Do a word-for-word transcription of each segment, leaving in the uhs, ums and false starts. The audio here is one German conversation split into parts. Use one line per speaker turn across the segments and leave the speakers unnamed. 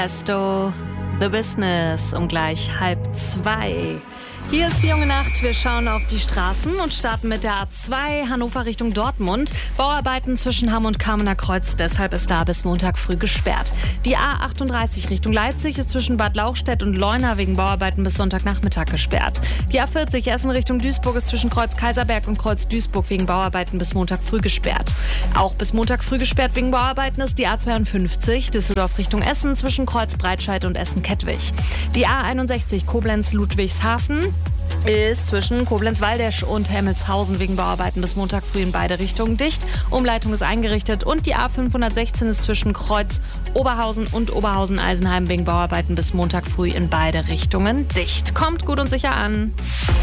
Esto, The Business um gleich halb zwei. Hier ist die junge Nacht. Wir schauen auf die Straßen und starten mit der A zwei Hannover Richtung Dortmund. Bauarbeiten zwischen Hamm und Kamener Kreuz, deshalb ist da bis Montag früh gesperrt. Die A achtunddreißig Richtung Leipzig ist zwischen Bad Lauchstädt und Leuna wegen Bauarbeiten bis Sonntagnachmittag gesperrt. Die A vierzig Essen Richtung Duisburg ist zwischen Kreuz Kaiserberg und Kreuz Duisburg wegen Bauarbeiten bis Montag früh gesperrt. Auch bis Montag früh gesperrt wegen Bauarbeiten ist die A zweiundfünfzig Düsseldorf Richtung Essen zwischen Kreuz Breitscheid und Essen-Kettwig. Die A einundsechzig Koblenz-Ludwigshafen ist zwischen Koblenz-Waldesch und Hemmelshausen wegen Bauarbeiten bis Montag früh in beide Richtungen dicht. Umleitung ist eingerichtet und die A fünfhundertsechzehn ist zwischen Kreuz Oberhausen und Oberhausen-Eisenheim wegen Bauarbeiten bis Montag früh in beide Richtungen dicht. Kommt gut und sicher an.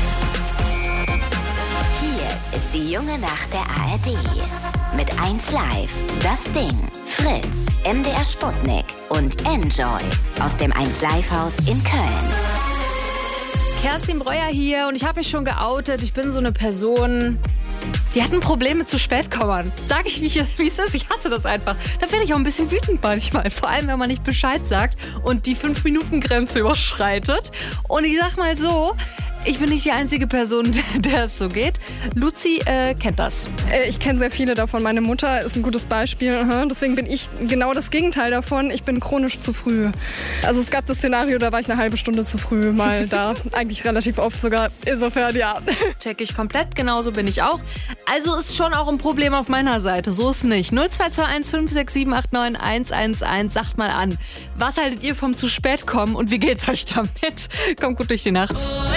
Hier ist die junge Nacht der A R D. Mit eins Live, Das Ding, Fritz, M D R Sputnik und Enjoy aus dem eins Live Haus in Köln.
Kerstin Breuer hier und ich habe mich schon geoutet. Ich bin so eine Person, die hat ein Problem mit zu spät kommen. Sag ich nicht, wie es ist. Ich hasse das einfach. Da werde ich auch ein bisschen wütend manchmal. Vor allem, wenn man nicht Bescheid sagt und die fünf Minuten Grenze überschreitet. Und ich sag mal so, ich bin nicht die einzige Person, der es so geht. Luzi äh, kennt das.
Ich kenne sehr viele davon. Meine Mutter ist ein gutes Beispiel. Deswegen bin ich genau das Gegenteil davon. Ich bin chronisch zu früh. Also es gab das Szenario, da war ich eine halbe Stunde zu früh mal da. Eigentlich relativ oft sogar. Insofern, ja.
Check ich komplett. Genauso bin ich auch. Also ist schon auch ein Problem auf meiner Seite. So ist nicht. null zwei zwei eins fünf sechs sieben acht neun eins eins eins. Sagt mal an. Was haltet ihr vom zu spät kommen und wie geht's euch damit? Kommt gut durch die Nacht.